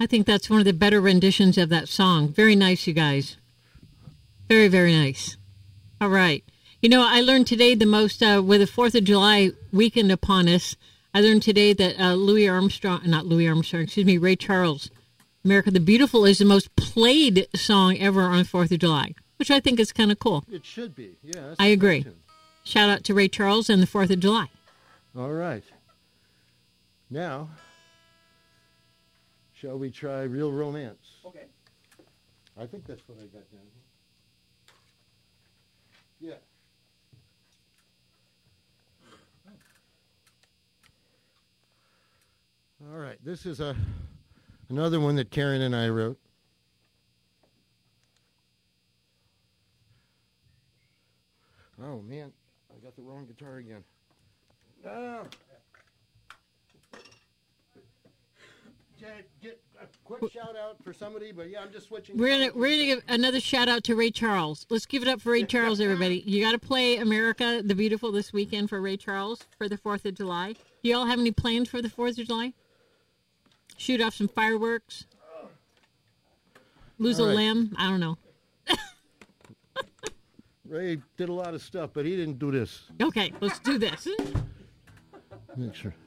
I think that's one of the better renditions of that song. Very nice, you guys. Very, very nice. All right. You know, I learned today the most, with the 4th of July weekend upon us, I learned today that Ray Charles, America the Beautiful is the most played song ever on 4th of July, which I think is kind of cool. It should be, yeah. I agree. Shout out to Ray Charles and the 4th of July. All right. Now, shall we try Real Romance? Okay. I think that's what I got down here. Yeah. All right. This is another one that Karen and I wrote. Oh, man. I got the wrong guitar again. Ah. Get a quick shout out for somebody, but yeah, I'm just switching. We're gonna give another shout out to Ray Charles. Let's give it up for Ray Charles, everybody. You got to play America the Beautiful this weekend for Ray Charles for the 4th of July. Do y'all have any plans for the 4th of July? Shoot off some fireworks? Lose a limb? I don't know. Ray did a lot of stuff, but he didn't do this. Okay, let's do this. Make sure.